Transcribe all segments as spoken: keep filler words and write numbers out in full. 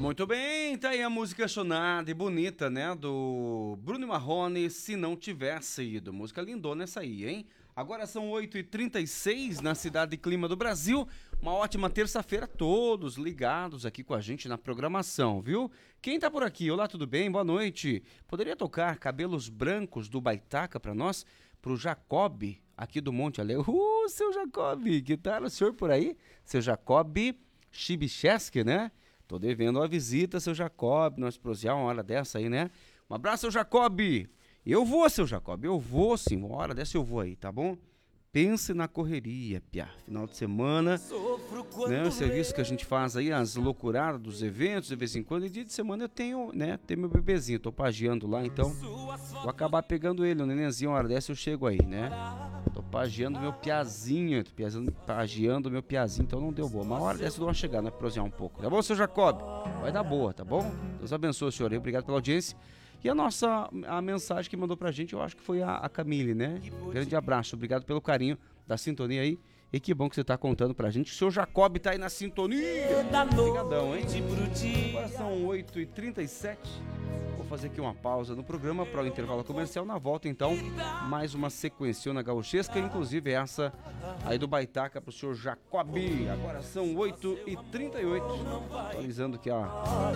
Muito bem, tá aí a música chonada e bonita, né, do Bruno Marrone, Se Não Tivesse Ido. Música lindona essa aí, hein? Agora são oito e trinta e seis na Cidade e Clima do Brasil. Uma ótima terça-feira a todos ligados aqui com a gente na programação, viu? Quem tá por aqui? Olá, tudo bem? Boa noite. Poderia tocar Cabelos Brancos do Baitaca pra nós? Pro Jacob, aqui do Monte Alegre. Uh, seu Jacob, que tal o senhor por aí? Seu Jacob Chibicheski, né? Tô devendo uma visita, seu Jacob, nós prosear uma hora dessa aí, né? Um abraço, seu Jacob. Eu vou, seu Jacob, eu vou sim, uma hora dessa eu vou aí, tá bom? Pense na correria, piá. Final de semana, né? O serviço que a gente faz aí, as loucuradas dos eventos, de vez em quando, e dia de semana eu tenho, né? Tenho meu bebezinho, tô pagiando lá, então vou acabar pegando ele, o nenenzinho, uma hora dessa eu chego aí, né? Tô pagiando meu piazinho, tô piazando, pagiando meu piazinho, então não deu boa. Uma hora dessa eu dou uma chegada, né? Prosear um pouco, tá bom, seu Jacob? Vai dar boa, tá bom? Deus abençoe o senhor aí, obrigado pela audiência. E a nossa, a mensagem que mandou pra gente, eu acho que foi a, a Camille, né? Grande abraço, obrigado pelo carinho da sintonia aí. E que bom que você tá contando pra gente. O seu Jacob tá aí na sintonia. Obrigadão, hein? Agora são oito e trinta e sete. Vou fazer aqui uma pausa no programa para o intervalo comercial. Na volta, então, mais uma sequenciona gauchesca, inclusive essa aí do Baitaca pro senhor Jacob. Agora são oito e trinta e oito. Atualizando aqui, ó.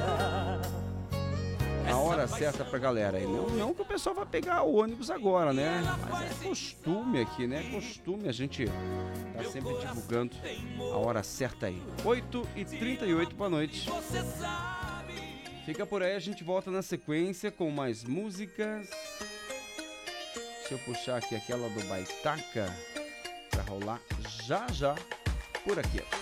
A hora certa pra galera aí. Não, não que o pessoal vai pegar o ônibus agora, né? Mas é costume aqui, né? Costume a gente tá sempre divulgando a hora certa aí. oito e trinta e oito, boa noite. Fica por aí, a gente volta na sequência com mais músicas. Deixa eu puxar aqui aquela do Baitaca pra rolar já já por aqui.